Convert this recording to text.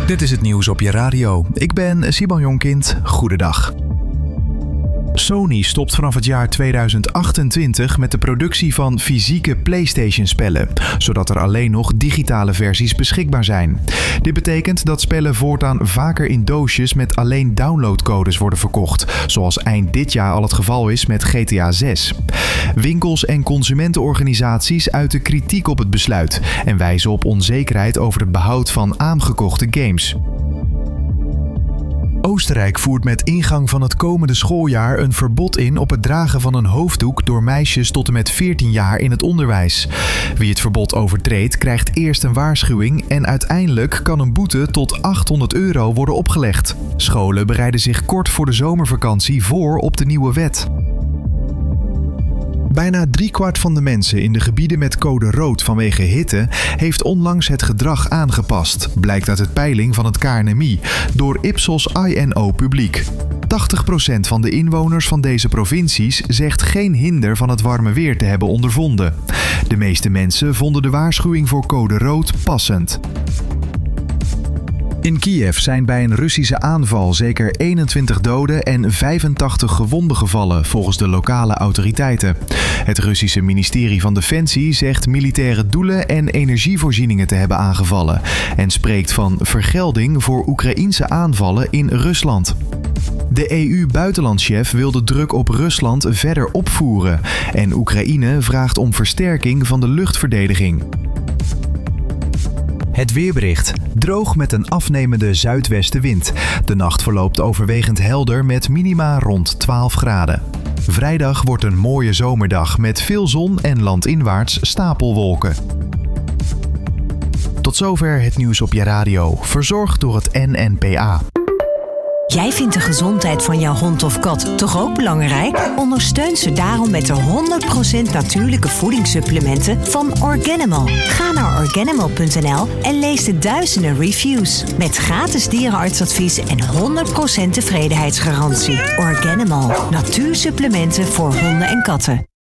Dit is het nieuws op je radio. Ik ben Simon Jonkind. Goedendag. Sony stopt vanaf het jaar 2028 met de productie van fysieke PlayStation-spellen, zodat er alleen nog digitale versies beschikbaar zijn. Dit betekent dat spellen voortaan vaker in doosjes met alleen downloadcodes worden verkocht, zoals eind dit jaar al het geval is met GTA 6. Winkels en consumentenorganisaties uiten kritiek op het besluit en wijzen op onzekerheid over het behoud van aangekochte games. Oostenrijk voert met ingang van het komende schooljaar een verbod in op het dragen van een hoofddoek door meisjes tot en met 14 jaar in het onderwijs. Wie het verbod overtreedt, krijgt eerst een waarschuwing en uiteindelijk kan een boete tot €800 worden opgelegd. Scholen bereiden zich kort voor de zomervakantie voor op de nieuwe wet. Bijna 3/4 van de mensen in de gebieden met code rood vanwege hitte heeft onlangs het gedrag aangepast, blijkt uit het peiling van het KNMI door Ipsos INO Publiek. 80% van de inwoners van deze provincies zegt geen hinder van het warme weer te hebben ondervonden. De meeste mensen vonden de waarschuwing voor code rood passend. In Kiev zijn bij een Russische aanval zeker 21 doden en 85 gewonden gevallen, volgens de lokale autoriteiten. Het Russische ministerie van Defensie zegt militaire doelen en energievoorzieningen te hebben aangevallen en spreekt van vergelding voor Oekraïense aanvallen in Rusland. De EU-buitenlandchef wil de druk op Rusland verder opvoeren en Oekraïne vraagt om versterking van de luchtverdediging. Het weerbericht. Droog met een afnemende zuidwestenwind. De nacht verloopt overwegend helder met minima rond 12 graden. Vrijdag wordt een mooie zomerdag met veel zon en landinwaarts stapelwolken. Tot zover het nieuws op je radio, verzorgd door het NNPA. Jij vindt de gezondheid van jouw hond of kat toch ook belangrijk? Ondersteun ze daarom met de 100% natuurlijke voedingssupplementen van Organimal. Ga naar organimal.nl en lees de duizenden reviews. Met gratis dierenartsadvies en 100% tevredenheidsgarantie. Organimal, natuursupplementen voor honden en katten.